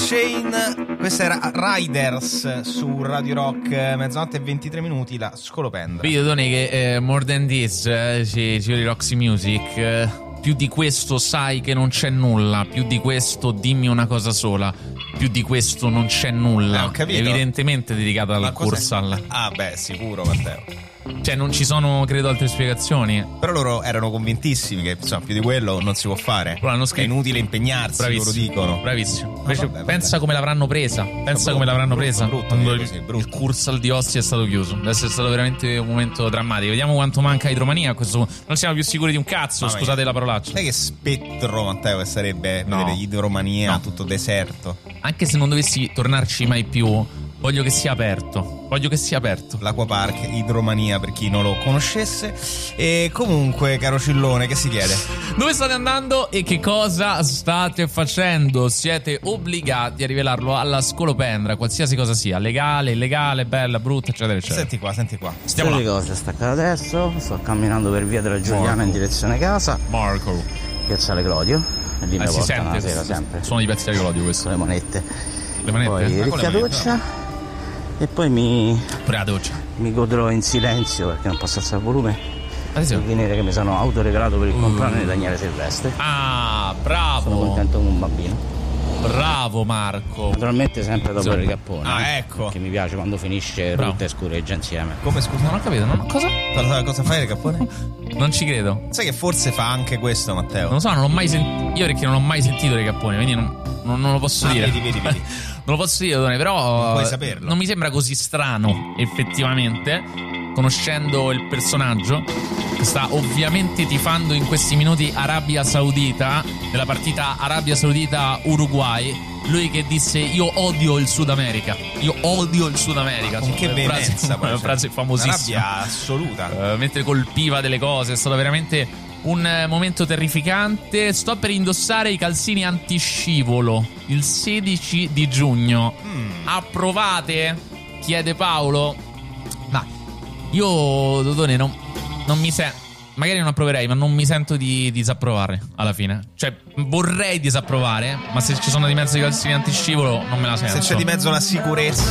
Chain, questa era Riders su Radio Rock, mezzanotte e 23 minuti, la scolopendra. Vedi Doni che More Than This di Roxy Music, più di questo sai che non c'è nulla, più di questo dimmi una cosa sola, più di questo non c'è nulla. Ho capito. Evidentemente dedicata al Kursal. Ah beh, sicuro, Matteo. Cioè non ci sono, credo, altre spiegazioni. Però loro erano convintissimi che insomma più di quello non si può fare. L'hanno È inutile impegnarsi, bravissimo, loro dicono. Bravissimo. Invece vabbè. pensa come l'avranno presa. Pensa come l'avranno presa. Brutto, quando brutto. il Kursal di Ostia è stato chiuso. Deve essere stato veramente un momento drammatico. Vediamo quanto manca Idromania a questo punto. Non siamo più sicuri di un cazzo, scusate la parolaccia. Sai che spettro, Matteo, che sarebbe No. vedere Idromania, No. tutto deserto. Anche se non dovessi tornarci mai più, voglio che sia aperto. Voglio che sia aperto. L'Aquapark, Idromania, per chi non lo conoscesse. E comunque, caro Cillone, che si chiede? Dove state andando e che cosa state facendo? Siete obbligati a rivelarlo alla scolopendra, qualsiasi cosa sia, legale, illegale, bella, brutta, eccetera, eccetera. Senti qua. Stiamo là. Le cose staccate adesso, sto camminando per via della Giuliana in direzione casa, Marco. piazzale Clodio, e lì mi Si portano la sente, sera sempre suono di pezzi di Clodio questo. con le monette. Le manette? Poi Ah, con le ricchia manette. doccia e poi mi Pure la doccia. godrò in silenzio perché non posso alzare il volume Attenzione. il vinile che mi sono autoregalato per il compleanno di Daniele Silvestre. Ah, Sono bravo. contento come un bambino. Bravo Marco. Naturalmente sempre dopo il ricappone. Ah, ecco. Che mi piace quando finisce Bravo. Rutta e Scureggia insieme. Come scusa? Non ho capito, cosa? Cosa fai, Cappone? Non ci credo. Sai che forse fa anche questo, Matteo? Non lo so, non l'ho mai sentito. Io perché non ho mai sentito Recappone, quindi non lo posso dire. Vedi. Non lo posso dire, Done, però Non puoi saperlo. non mi sembra così strano, effettivamente, conoscendo il personaggio che sta ovviamente tifando in questi minuti Arabia Saudita, nella partita Arabia Saudita-Uruguay. Lui che disse io odio il Sud America. Io odio il Sud America. Con che veemenza, poi, una frase famosissima. Rabbia assoluta. Mentre colpiva delle cose, è stato veramente un momento terrificante. Sto per indossare i calzini antiscivolo il 16 di giugno. Approvate? Chiede Paolo. Dai, io Dodone non mi sento. Magari non approverei, ma non mi sento di disapprovare alla fine. Cioè, vorrei disapprovare, ma se ci sono di mezzo i calzini antiscivolo non me la sento. Se c'è di mezzo la sicurezza